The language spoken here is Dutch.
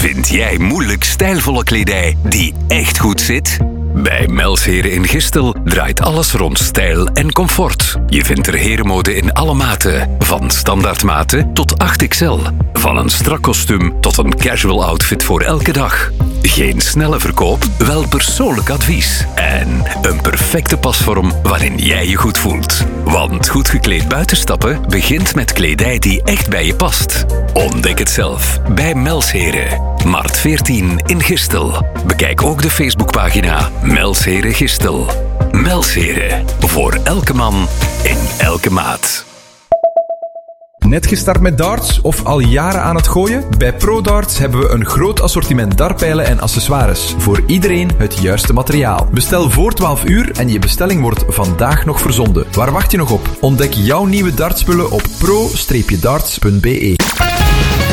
Vind jij moeilijk stijlvolle kledij die echt goed zit? Bij Melsheren in Gistel draait alles rond stijl en comfort. Je vindt er herenmode in alle maten. Van standaardmaten tot 8XL. Van een strak kostuum tot een casual outfit voor elke dag. Geen snelle verkoop, wel persoonlijk advies. En een perfecte pasvorm waarin jij je goed voelt. Want goed gekleed buitenstappen begint met kledij die echt bij je past. Ontdek het zelf bij Melsheren. Markt 14 in Gistel. Bekijk ook de Facebookpagina Melsheren Gistel. Melsheren. Voor elke man in elke maat. Net gestart met darts of al jaren aan het gooien? Bij ProDarts hebben we een groot assortiment dartpijlen en accessoires. Voor iedereen het juiste materiaal. Bestel voor 12 uur en je bestelling wordt vandaag nog verzonden. Waar wacht je nog op? Ontdek jouw nieuwe dartspullen op pro-darts.be.